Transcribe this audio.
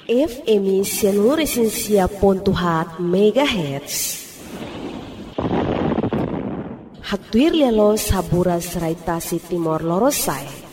FM Sianuresinsia.hat MHz. Hagtuir lialo saburas raitasi Timor Lorosai.